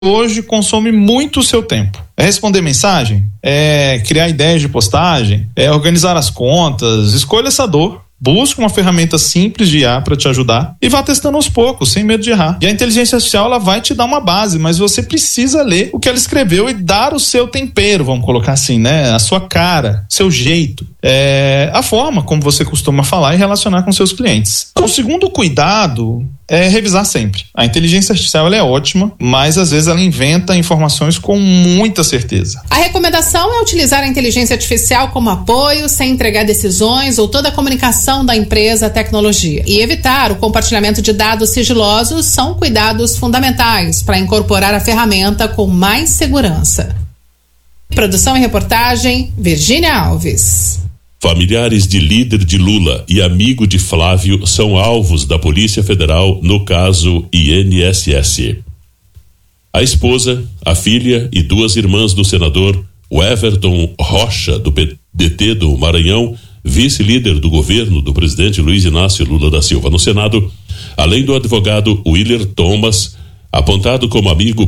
hoje consome muito o seu tempo. É responder mensagem, é criar ideias de postagem, é organizar as contas. Escolha essa dor. Busca uma ferramenta simples de IA para te ajudar e vá testando aos poucos, sem medo de errar. E a inteligência artificial, ela vai te dar uma base, mas você precisa ler o que ela escreveu e dar o seu tempero, vamos colocar assim, né? A sua cara, seu jeito, a forma como você costuma falar e relacionar com seus clientes. O segundo cuidado é revisar sempre. A inteligência artificial, ela é ótima, mas às vezes ela inventa informações com muita certeza. A recomendação é utilizar a inteligência artificial como apoio, sem entregar decisões ou toda a comunicação da empresa à tecnologia. E evitar o compartilhamento de dados sigilosos são cuidados fundamentais para incorporar a ferramenta com mais segurança. Produção e reportagem, Virgínia Alves. Familiares de líder de Lula e amigo de Flávio são alvos da Polícia Federal no caso INSS. A esposa, a filha e 2 irmãs do senador Everton Rocha, do PDT do Maranhão, vice-líder do governo do presidente Luiz Inácio Lula da Silva no Senado, além do advogado Willer Thomas, apontado como amigo